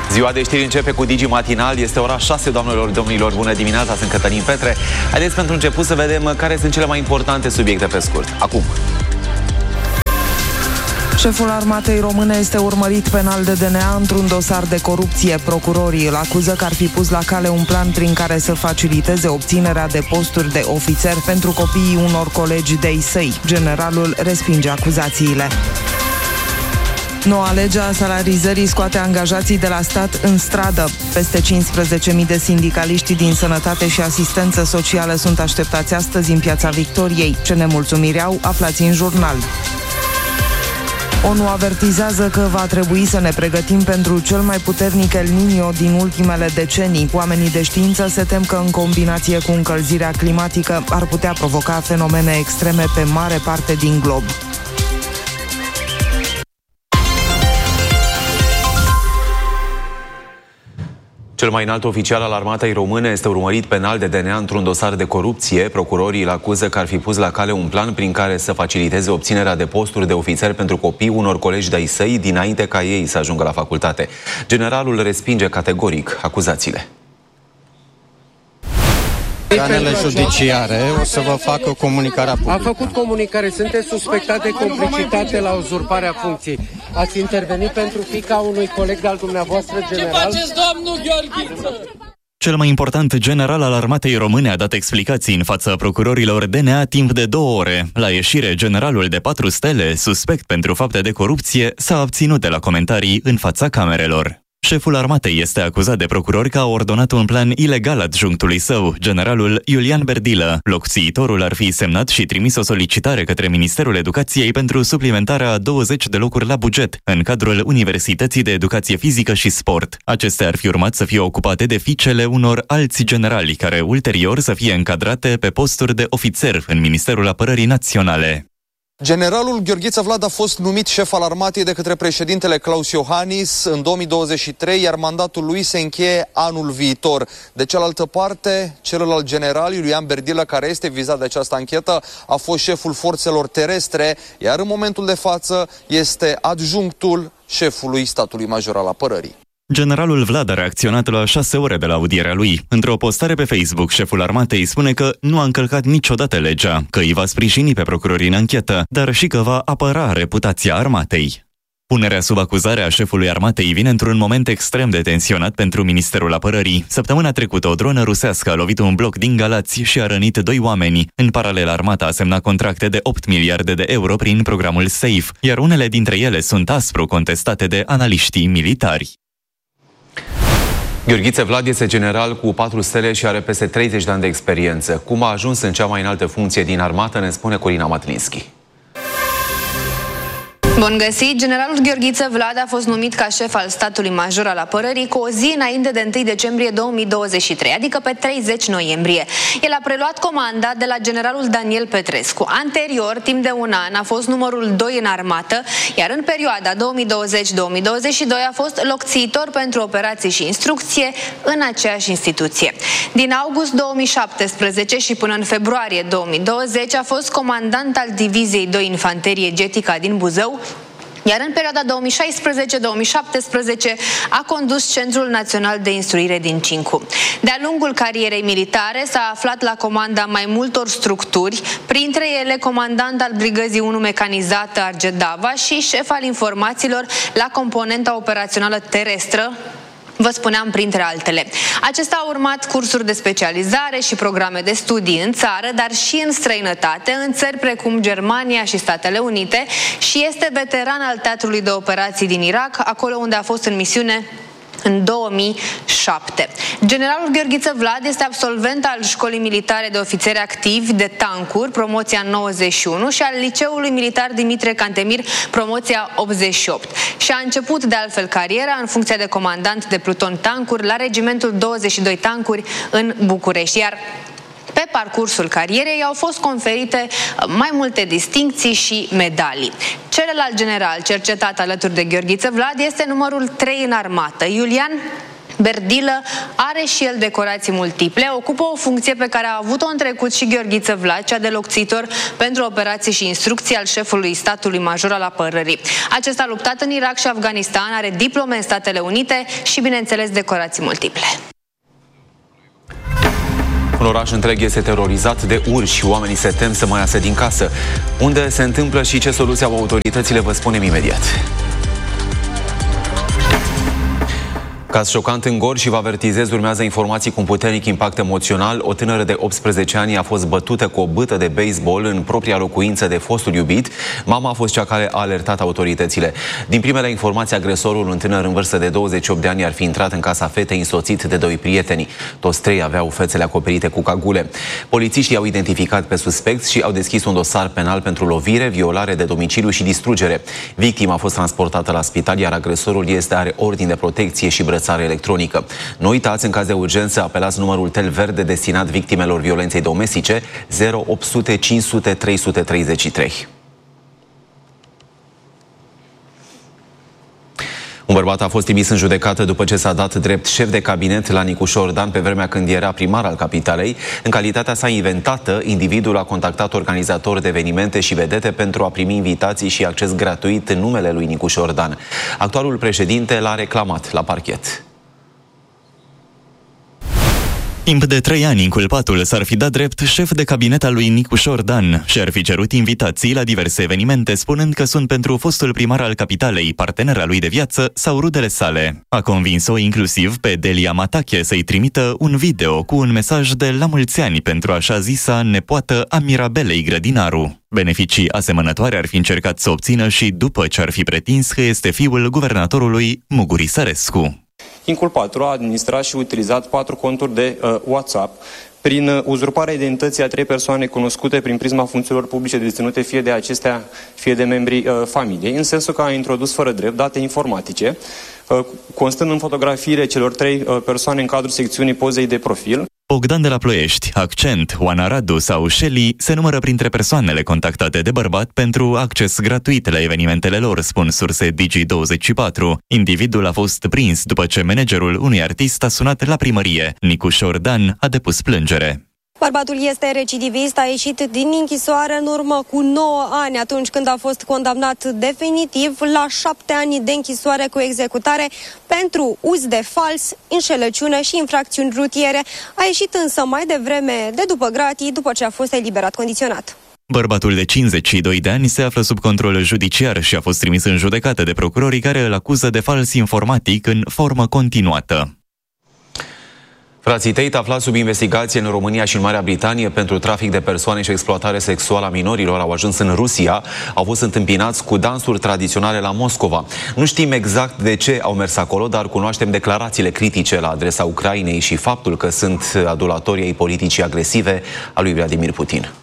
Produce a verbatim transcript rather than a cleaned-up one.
Ziua de știri începe cu Digi Matinal. Este ora șase, doamnelor, domnilor. Bună dimineața, sunt Cătălin Petre. Haideți pentru început să vedem care sunt cele mai importante subiecte pe scurt. Acum. Șeful armatei române este urmărit penal de D N A într-un dosar de corupție. Procurorii îl acuză că ar fi pus la cale un plan prin care să faciliteze obținerea de posturi de ofițer pentru copiii unor colegi de-ai săi. Generalul respinge acuzațiile. Noua lege a salarizării scoate angajații de la stat în stradă. Peste cincisprezece mii de sindicaliști din sănătate și asistență socială sunt așteptați astăzi în Piața Victoriei. Ce nemulțumiri au, aflați în jurnal. ONU avertizează că va trebui să ne pregătim pentru cel mai puternic El Niño din ultimele decenii. Oamenii de știință se tem că, în combinație cu încălzirea climatică, ar putea provoca fenomene extreme pe mare parte din glob. Cel mai înalt oficial al armatei române este urmărit penal de D N A într-un dosar de corupție. Procurorii îl acuză că ar fi pus la cale un plan prin care să faciliteze obținerea de posturi de ofițeri pentru copii unor colegi de-ai săi dinainte ca ei să ajungă la facultate. Generalul respinge categoric acuzațiile. Organele judiciare o să vă facă comunicarea publică. A făcut comunicare, sunteți suspectat de complicitate la uzurparea funcției. Ați intervenit pentru fiica unui coleg al dumneavoastră, general? Ce faceți, domnul Gheorghiță? Cel mai important general al armatei române a dat explicații în fața procurorilor D N A timp de două ore. La ieșire, generalul de patru stele, suspect pentru fapte de corupție, s-a abținut de la comentarii în fața camerelor. Șeful armatei este acuzat de procurori că a ordonat un plan ilegal adjunctului său, generalul Iulian Berdilă. Locțiitorul ar fi semnat și trimis o solicitare către Ministerul Educației pentru suplimentarea a douăzeci de locuri la buget, în cadrul Universității de Educație Fizică și Sport. Acestea ar fi urmat să fie ocupate de fiicele unor alți generali, care ulterior să fie încadrate pe posturi de ofițer în Ministerul Apărării Naționale. Generalul Gheorghiță Vlad a fost numit șef al armatei de către președintele Klaus Iohannis în două mii douăzeci și trei, iar mandatul lui se încheie anul viitor. De cealaltă parte, celălalt general, Iulian Berdilă, care este vizat de această anchetă, a fost șeful forțelor terestre, iar în momentul de față este adjunctul șefului statului major al apărării. Generalul Vlad a reacționat la șase ore de la audierea lui. Într-o postare pe Facebook, șeful armatei spune că nu a încălcat niciodată legea, că îi va sprijini pe procurorii în anchetă, dar și că va apăra reputația armatei. Punerea sub acuzare a șefului armatei vine într-un moment extrem de tensionat pentru Ministerul Apărării. Săptămâna trecută, o dronă rusească a lovit un bloc din Galați și a rănit doi oameni. În paralel, armata a semnat contracte de opt miliarde de euro prin programul SAFE, iar unele dintre ele sunt aspru contestate de analiștii militari. Gheorghiță Vlad este general cu patru stele și are peste treizeci de ani de experiență. Cum a ajuns în cea mai înaltă funcție din armată, ne spune Corina Matlinski. Bun găsit! Generalul Gheorghiță Vlad a fost numit ca șef al statului major al apărării cu o zi înainte de întâi decembrie două mii douăzeci și trei, adică pe treizeci noiembrie. El a preluat comanda de la generalul Daniel Petrescu. Anterior, timp de un an, a fost numărul doi în armată, iar în perioada două mii douăzeci - două mii douăzeci și doi a fost locțiitor pentru operații și instrucție în aceeași instituție. Din august două mii șaptesprezece și până în februarie două mii douăzeci a fost comandant al Diviziei doi Infanterie Getica din Buzău, iar în perioada două mii șaisprezece - două mii șaptesprezece a condus Centrul Național de Instruire din Cincu. De-a lungul carierei militare s-a aflat la comanda mai multor structuri, printre ele comandant al Brigăzii unu Mecanizată Argedava și șef al informațiilor la componenta operațională terestră, vă spuneam, printre altele. Acesta a urmat cursuri de specializare și programe de studii în țară, dar și în străinătate, în țări precum Germania și Statele Unite, și este veteran al teatrului de operații din Irak, acolo unde a fost în misiune în două mii șapte. Generalul Gheorghiță Vlad este absolvent al Școlii Militare de Ofițeri Activi de Tancuri, promoția nouăzeci și unu, și al Liceului Militar Dimitrie Cantemir, promoția optzeci și opt. Și a început de altfel cariera în funcția de comandant de pluton tancuri la regimentul douăzeci și doi Tancuri în București, iar pe parcursul carierei au fost conferite mai multe distincții și medalii. Celălalt general cercetat alături de Gheorghiță Vlad este numărul trei în armată, Iulian Berdilă are și el decorații multiple, ocupă o funcție pe care a avut-o în trecut și Gheorghiță Vlad, cea de locțitor pentru operații și instrucții al șefului statului major al apărării. Acesta a luptat în Irak și Afganistan, are diplome în Statele Unite și, bineînțeles, decorații multiple. Un oraș întreg este terorizat de urși, oamenii se tem să mai iasă din casă. Unde se întâmplă și ce soluții au autoritățile, vă spunem imediat. Caz șocant în Gorj și vă avertizez, urmează informații cu un puternic impact emoțional. O tânără de optsprezece ani a fost bătută cu o bâtă de baseball în propria locuință de fostul iubit. Mama a fost cea care a alertat autoritățile. Din primele informații, agresorul, un tânăr în vârstă de douăzeci și opt de ani, ar fi intrat în casa fetei însoțit de doi prieteni. Toți trei aveau fețele acoperite cu cagule. Polițiștii au identificat pe suspecți și au deschis un dosar penal pentru lovire, violare de domiciliu și distrugere. Victima a fost transportată la spital, iar agresorul este are ordin de protecție și brățare electronică. Nu uitați, în caz de urgență, apelați numărul tel verde destinat victimelor violenței domestice zero opt sute cinci sute trei sute treizeci și trei. Un bărbat a fost trimis în judecată după ce s-a dat drept șef de cabinet la Nicușor Dan pe vremea când era primar al capitalei. În calitatea sa inventată, individul a contactat organizatori de evenimente și vedete pentru a primi invitații și acces gratuit în numele lui Nicușor Dan. Actualul președinte l-a reclamat la parchet. Timp de trei ani, inculpatul s-ar fi dat drept șef de cabinet al lui Nicușor Dan și ar fi cerut invitații la diverse evenimente, spunând că sunt pentru fostul primar al capitalei, partenera lui de viață sau rudele sale. A convins-o inclusiv pe Delia Matache să-i trimită un video cu un mesaj de la mulți ani pentru așa zisa nepoată a Mirabelei Grădinaru. Beneficii asemănătoare ar fi încercat să obțină și după ce ar fi pretins că este fiul guvernatorului Muguri Sărescu. Inculpatul a administrat și utilizat patru conturi de uh, WhatsApp prin uh, uzurparea identității a trei persoane cunoscute prin prisma funcțiilor publice deținute fie de acestea, fie de membrii uh, familiei, în sensul că a introdus fără drept date informatice, uh, constând în fotografiile celor trei uh, persoane în cadrul secțiunii pozei de profil. Bogdan de la Ploiești, Accent, Oana Radu sau Shelly se numără printre persoanele contactate de bărbat pentru acces gratuit la evenimentele lor, spun surse Digi douăzeci și patru. Individul a fost prins după ce managerul unui artist a sunat la primărie. Nicușor Dan a depus plângere. Bărbatul este recidivist, a ieșit din închisoare în urmă cu nouă ani, atunci când a fost condamnat definitiv la șapte ani de închisoare cu executare pentru uz de fals, înșelăciune și infracțiuni rutiere. A ieșit însă mai devreme de după gratii, după ce a fost eliberat condiționat. Bărbatul de cincizeci și doi de ani se află sub control judiciar și a fost trimis în judecată de procurorii care îl acuză de fals informatic în formă continuată. Frații Tate, aflați sub investigație în România și în Marea Britanie pentru trafic de persoane și exploatare sexuală a minorilor, au ajuns în Rusia, au fost întâmpinați cu dansuri tradiționale la Moscova. Nu știm exact de ce au mers acolo, dar cunoaștem declarațiile critice la adresa Ucrainei și faptul că sunt adulatorii ai politicii agresive a lui Vladimir Putin.